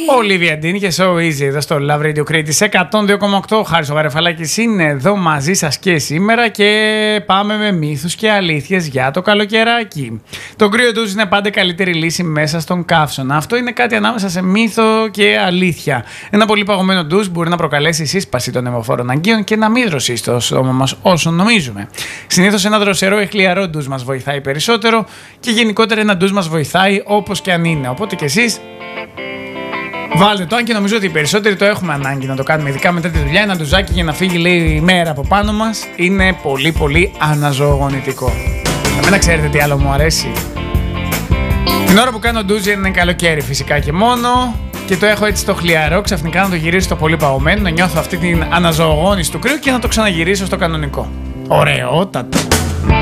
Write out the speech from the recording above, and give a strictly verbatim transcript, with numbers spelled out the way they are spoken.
Ο Λιβιαντίν και So Easy εδώ στο Love Radio Crete εκατόν δύο κόμμα οκτώ. Χάρης ο Γαρεφαλάκης είναι εδώ μαζί σας και σήμερα και πάμε με μύθους και αλήθειες για το καλοκαιράκι. Το κρύο ντουζ είναι πάντα καλύτερη λύση μέσα στον καύσωνα. Αυτό είναι κάτι ανάμεσα σε μύθο και αλήθεια. Ένα πολύ παγωμένο ντουζ μπορεί να προκαλέσει σύσπαση των αιμοφόρων αγκίων και να μην δροσίσει το σώμα μας όσο νομίζουμε. Συνήθως ένα δροσερό ή χλιαρό ντουζ μας βοηθάει περισσότερο και γενικότερα ένα ντουζ μας βοηθάει όπως και αν είναι. Οπότε και εσείς βάλτε το, αν και νομίζω ότι οι περισσότεροι το έχουμε ανάγκη να το κάνουμε, ειδικά μετά τη δουλειά. Ένα ντουζάκι για να φύγει, λέει, η μέρα από πάνω μας είναι πολύ πολύ αναζωογονητικό. Εμένα ξέρετε τι άλλο μου αρέσει? Την ώρα που κάνω ντουζ είναι καλοκαίρι φυσικά και μόνο, και το έχω έτσι στο χλιαρό, ξαφνικά να το γυρίσω στο πολύ παγωμένο, να νιώθω αυτή την αναζωογόνηση του κρύου και να το ξαναγυρίσω στο κανονικό. Ωραιότατο.